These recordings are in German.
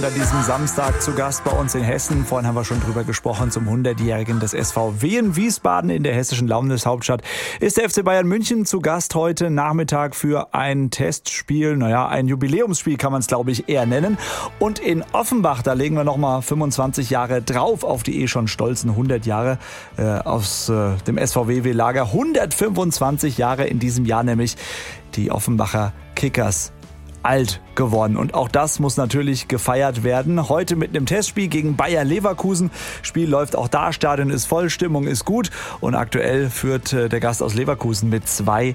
An diesem Samstag zu Gast bei uns in Hessen. Vorhin haben wir schon drüber gesprochen, zum 100-Jährigen des SV Wien Wiesbaden in der hessischen Landeshauptstadt ist der FC Bayern München zu Gast heute Nachmittag für ein Testspiel. Ein Jubiläumsspiel kann man es, glaube ich, eher nennen. Und in Offenbach, da legen wir nochmal 25 Jahre drauf auf die schon stolzen 100 Jahre aus dem SVW-Lager. 125 Jahre in diesem Jahr nämlich die Offenbacher Kickers alt geworden. Und auch das muss natürlich gefeiert werden. Heute mit einem Testspiel gegen Bayer Leverkusen. Spiel läuft auch da, Stadion ist voll, Stimmung ist gut. Und aktuell führt der Gast aus Leverkusen mit 2:1.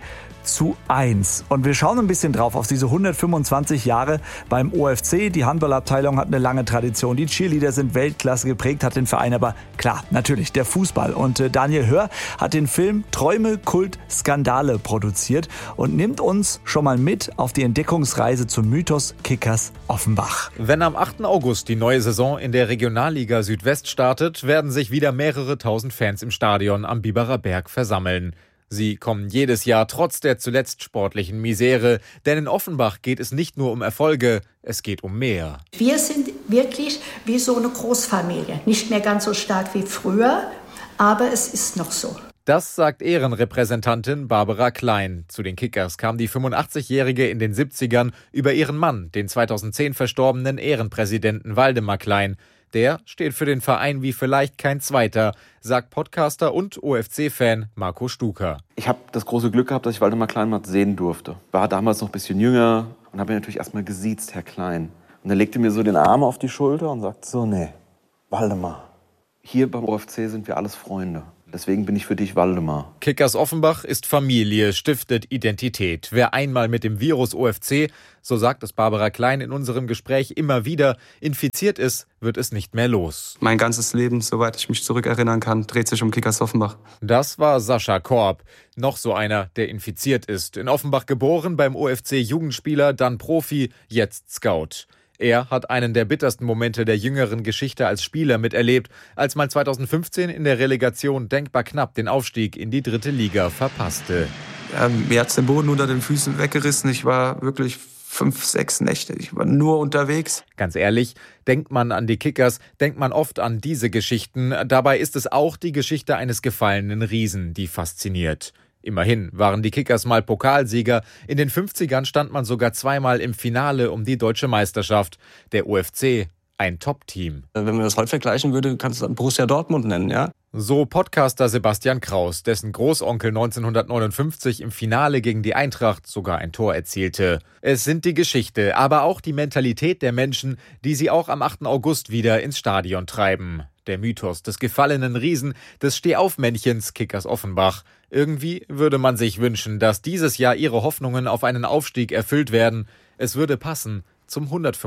Und wir schauen ein bisschen drauf auf diese 125 Jahre beim OFC. Die Handballabteilung hat eine lange Tradition. Die Cheerleader sind Weltklasse geprägt, hat den Verein aber klar, natürlich der Fußball. Und Daniel Hör hat den Film Träume, Kult, Skandale produziert und nimmt uns schon mal mit auf die Entdeckungsreise zum Mythos Kickers Offenbach. Wenn am 8. August die neue Saison in der Regionalliga Südwest startet, werden sich wieder mehrere tausend Fans im Stadion am Biberer Berg versammeln. Sie kommen jedes Jahr trotz der zuletzt sportlichen Misere, denn in Offenbach geht es nicht nur um Erfolge, es geht um mehr. Wir sind wirklich wie so eine Großfamilie, nicht mehr ganz so stark wie früher, aber es ist noch so. Das sagt Ehrenrepräsentantin Barbara Klein. Zu den Kickers kam die 85-Jährige in den 70ern über ihren Mann, den 2010 verstorbenen Ehrenpräsidenten Waldemar Klein. Der steht für den Verein wie vielleicht kein zweiter, sagt Podcaster und OFC-Fan Marco Stuker. Ich habe das große Glück gehabt, dass ich Waldemar Klein mal sehen durfte. War damals noch ein bisschen jünger und habe ihn natürlich erstmal gesiezt, Herr Klein. Und er legte mir so den Arm auf die Schulter und sagte so, nee, Waldemar, hier beim OFC sind wir alles Freunde. Deswegen bin ich für dich Waldemar. Kickers Offenbach ist Familie, stiftet Identität. Wer einmal mit dem Virus OFC, so sagt es Barbara Klein in unserem Gespräch immer wieder, infiziert ist, wird es nicht mehr los. Mein ganzes Leben, soweit ich mich zurückerinnern kann, dreht sich um Kickers Offenbach. Das war Sascha Korb, noch so einer, der infiziert ist. In Offenbach geboren, beim OFC Jugendspieler, dann Profi, jetzt Scout. Er hat einen der bittersten Momente der jüngeren Geschichte als Spieler miterlebt, als man 2015 in der Relegation denkbar knapp den Aufstieg in die 3. Liga verpasste. Mir hat's den Boden unter den Füßen weggerissen. Ich war wirklich 5, 6 Nächte. Ich war nur unterwegs. Ganz ehrlich, denkt man an die Kickers, denkt man oft an diese Geschichten. Dabei ist es auch die Geschichte eines gefallenen Riesen, die fasziniert. Immerhin waren die Kickers mal Pokalsieger. In den 50ern stand man sogar zweimal im Finale um die deutsche Meisterschaft. Der OFC, ein Top-Team. Wenn man das heute vergleichen würde, kannst du dann Borussia Dortmund nennen, ja? So Podcaster Sebastian Kraus, dessen Großonkel 1959 im Finale gegen die Eintracht sogar ein Tor erzielte. Es sind die Geschichte, aber auch die Mentalität der Menschen, die sie auch am 8. August wieder ins Stadion treiben. Der Mythos des gefallenen Riesen, des Stehaufmännchens Kickers Offenbach. Irgendwie würde man sich wünschen, dass dieses Jahr ihre Hoffnungen auf einen Aufstieg erfüllt werden. Es würde passen zum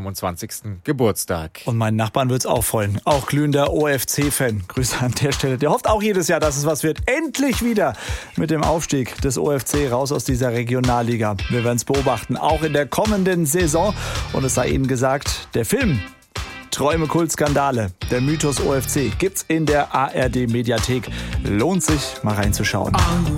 125. Geburtstag. Und meinen Nachbarn wird's auch freuen. Auch glühender OFC-Fan. Grüße an der Stelle. Der hofft auch jedes Jahr, dass es was wird. Endlich wieder mit dem Aufstieg des OFC raus aus dieser Regionalliga. Wir werden es beobachten, auch in der kommenden Saison. Und es sei Ihnen gesagt, der Film Träume, Kult, Skandale, der Mythos OFC gibt's in der ARD-Mediathek. Lohnt sich, mal reinzuschauen.